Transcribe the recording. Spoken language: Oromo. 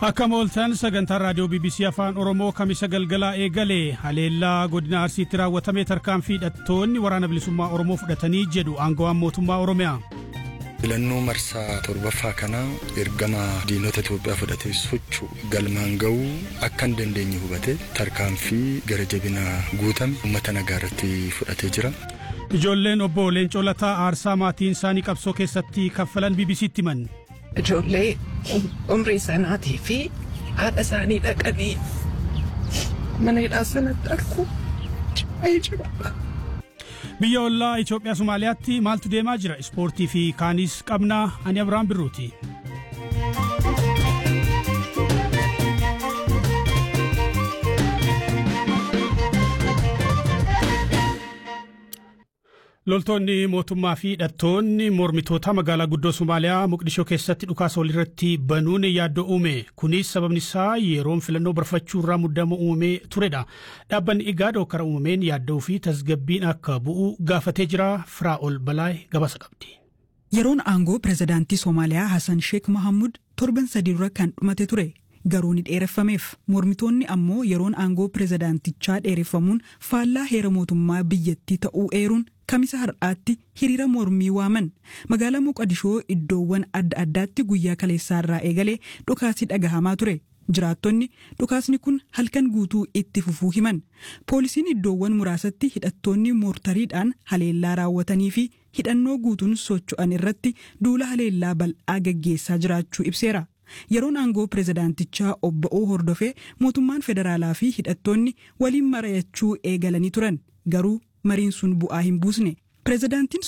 Akamooltan sagantaa raadiyoo BBC Afaan Oromoo kamisa galgalaa eegale haleellaa godina Arsiitti raawwatame tarkaanfii hidhattoonni waraana bilisummaa Oromoo fudhatanii jedhu aangawaan mootummaa Oromiyaa. Filannoo marsaa torbaffaa kana ergama diinota Itoophiyaa fudhatee sochuu galmaan ga'uu akka hin dandeenye hubate tarkaanfii gara jabina guutame uummata nagaa irratti fudhatee jira. Ijoolleen obbo Leencoo Lataa aarsaa maatiin isaanii qabsoo keessatti kaffalan BBC'tti himan. Ijoollee umrii sanaatii fi haadha isaanii dhaqanii mana hidhaa sanatti argu jira. Biyya ollaa Itoophiyaa Somaaliyaatti maaltu deemaa jira? Ispoortii fi kaanis qabna. Ani Abrahaam Birruuti. Loltoonni mootummaa fi hidhattoonni mormitoota magaalaa guddoo Somaaliyaa Moqdishoo keessatti dhukaasa walirratti banuun yaaddoo uume. Kunis sababni isaa yeroon filannoo barfachuu irraa muddama uumamee turedha. Dhaabbanni IGAD karaa uumameen yaaddoo fi tasgabbiin akka bu'u gaafatee jira. Firaa'ol Balaay gabaasa qabdi. Yeroon aangoo pirezidaantii Somaaliyaa Hassan Sheikh Mohamud torban 3 dura kan dhumate ture. Garuu ni dheereffameef. Mormitoonni ammoo yeroon aangoo pirezidaantichaa dheereffamuun faallaa heera mootummaa biyyattii ta'uu eeruun kamisa har'aatti hiriira mormii waaman. Magaalaa Moqdishoo iddoowwan adda addaatti guyyaa kaleessaarraa eegalee dhukaasni dhagahamaa ture. Jiraattonni dhukaasni kun halkan guutuu itti fufuu himan. Poolisiin iddoowwan muraasatti hidhattoonni moortariidhaan haleellaa raawwatanii fi hidhannoo guutuun socho'an irratti duula haleellaa bal'aa gaggeessaa jiraachuu ibseera. Yeroon aangoo pirezidaantichaa obba'uu hordofee mootummaan federaalaa fi hidhattoonni waliin mari'achuu eegalanii turan. Garuu mariin sun bu'aa hin buusne. Pirezidaantiin